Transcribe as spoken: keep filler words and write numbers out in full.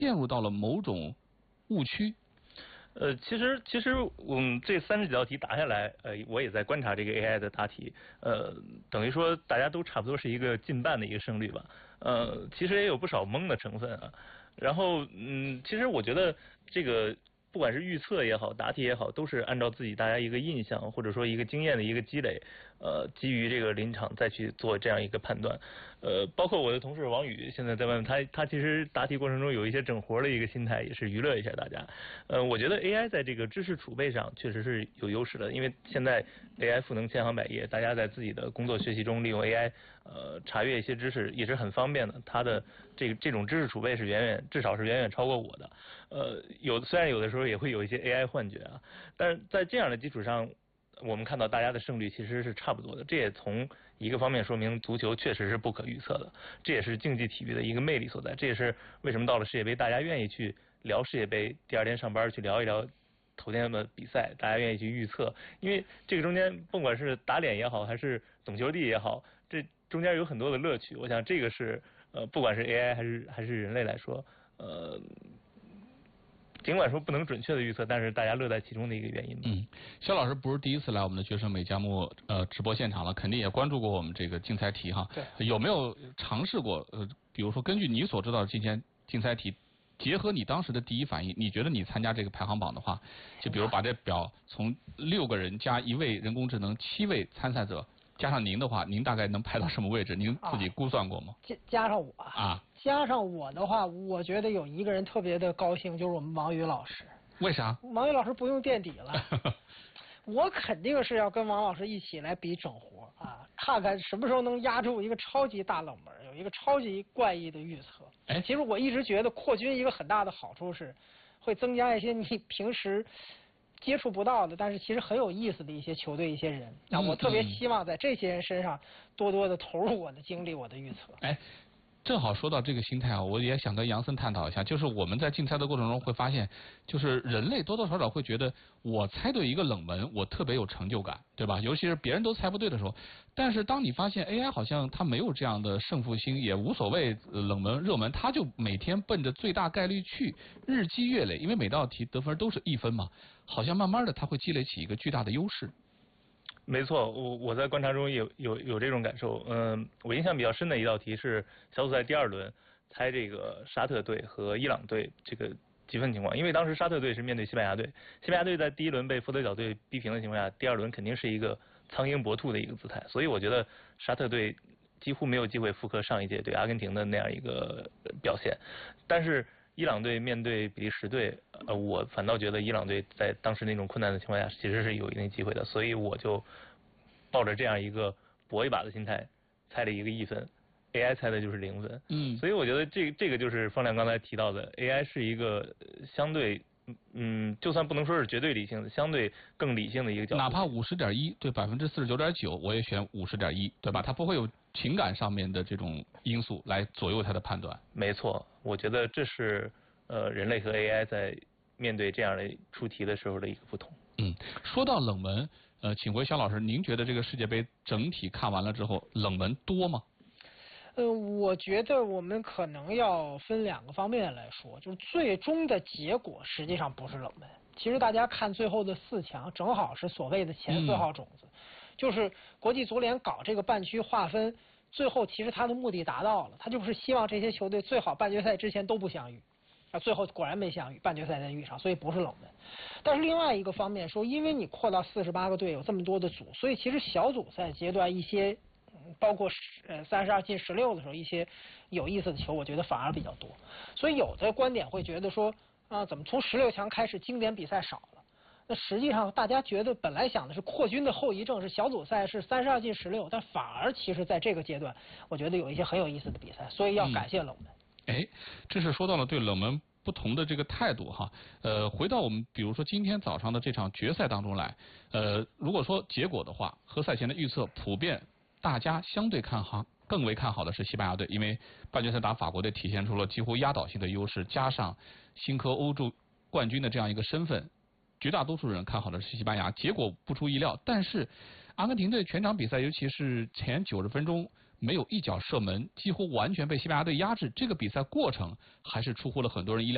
陷入到了某种误区？ 呃，其实其实我们这三十几道题答下来，呃，我也在观察这个 A I 的答题，呃，等于说大家都差不多是一个近半的一个胜率吧，呃，其实也有不少蒙的成分啊。然后，嗯，其实我觉得这个不管是预测也好，答题也好，都是按照自己大家一个印象或者说一个经验的一个积累，呃，基于这个临场再去做这样一个判断。呃，包括我的同事王宇现在在外面，他他其实答题过程中有一些整活的一个心态，也是娱乐一下大家。呃，我觉得 A I 在这个知识储备上确实是有优势的，因为现在 A I 赋能千行百业，大家在自己的工作学习中利用 A I， 呃，查阅一些知识也是很方便的。它的这个这种知识储备是远远至少是远远超过我的。呃，有虽然有的时候也会有一些 A I 幻觉啊，但是在这样的基础上，我们看到大家的胜率其实是差不多的，这也从一个方面说明足球确实是不可预测的，这也是竞技体育的一个魅力所在，这也是为什么到了世界杯大家愿意去聊世界杯，第二天上班去聊一聊头天的比赛，大家愿意去预测，因为这个中间不管是打脸也好，还是懂球帝也好，这中间有很多的乐趣，我想这个是呃不管是 A I 还是还是人类来说，呃。尽管说不能准确的预测，但是大家乐在其中的一个原因。 嗯，肖老师不是第一次来我们的决胜美加木呃直播现场了，肯定也关注过我们这个竞猜题哈。 对。 有没有尝试过呃，比如说根据你所知道的竞猜竞猜题，结合你当时的第一反应，你觉得你参加这个排行榜的话，就比如把这表从六个人加一位人工智能，七位参赛者。加上您的话，您大概能排到什么位置？您自己估算过吗？ 加加上我啊， 加上我的话，我觉得有一个人特别的高兴，就是我们王宇老师。 为啥？ 王宇老师不用垫底了，我肯定是要跟王老师一起来比整活啊，看看什么时候能压住一个超级大冷门，有一个超级怪异的预测。 哎， 其实我一直觉得扩军一个很大的好处是，会增加一些你平时接触不到的，但是其实很有意思的一些球队、一些人。那、嗯、我特别希望在这些人身上多多的投入我的精力、我的预测。 哎，正好说到这个心态啊，我也想跟杨森探讨一下，就是我们在竞猜的过程中会发现，就是人类多多少少会觉得，我猜对一个冷门，我特别有成就感，对吧？尤其是别人都猜不对的时候。但是当你发现 A I 好像它没有这样的胜负心，也无所谓冷门热门，它就每天奔着最大概率去，日积月累，因为每道题得分都是一分嘛，好像慢慢的它会积累起一个巨大的优势。 没错，我我在观察中有有有这种感受。嗯，我印象比较深的一道题是小组赛第二轮猜这个沙特队和伊朗队这个积分情况，因为当时沙特队是面对西班牙队，西班牙队在第一轮被佛得角队逼平的情况下，第二轮肯定是一个苍鹰搏兔的一个姿态，所以我觉得沙特队几乎没有机会复刻上一届对阿根廷的那样一个表现，但是伊朗队面对比利时队，呃，我反倒觉得伊朗队在当时那种困难的情况下，其实是有一定机会的，所以我就抱着这样一个搏一把的心态，猜了一个一分 ，A I 猜的就是零分。 嗯， 所以我觉得这这个就是方亮刚才提到的 ，A I 是一个相对，嗯，就算不能说是绝对理性的，相对更理性的一个角度。 哪怕五十点一对百分之四十九点九，我也选五十点一，对吧？它不会有情感上面的这种因素来左右它的判断。 没错，我觉得这是呃人类和 A I 在面对这样的出题的时候的一个不同。 嗯，说到冷门，呃，请回肖老师，您觉得这个世界杯整体看完了之后，冷门多吗？ 呃，我觉得我们可能要分两个方面来说，就是最终的结果实际上不是冷门。其实大家看最后的四强，正好是所谓的前四号种子，嗯、就是国际足联搞这个半区划分，最后其实他的目的达到了，他就是希望这些球队最好半决赛之前都不相遇。啊，最后果然没相遇，半决赛再遇上，所以不是冷门。但是另外一个方面说，因为你扩到四十八个队，有这么多的组，所以其实小组赛阶段一些，包括呃三十二进十六的时候，一些有意思的球，我觉得反而比较多。所以有的观点会觉得说，啊，怎么从十六强开始经典比赛少了？那实际上大家觉得本来想的是扩军的后遗症是小组赛是三十二进十六，但反而其实在这个阶段，我觉得有一些很有意思的比赛，所以要感谢冷门。 嗯哎，这是说到了对冷门不同的这个态度哈。呃，回到我们比如说今天早上的这场决赛当中来，呃，如果说结果的话，和赛前的预测普遍大家相对看好，更为看好的是西班牙队，因为半决赛打法国队体现出了几乎压倒性的优势，加上新科欧洲冠军的这样一个身份，绝大多数人看好的是西班牙。结果不出意料，但是阿根廷队全场比赛，尤其是前九十分钟没有一脚射门，几乎完全被西班牙队压制。这个比赛过程还是出乎了很多人意料。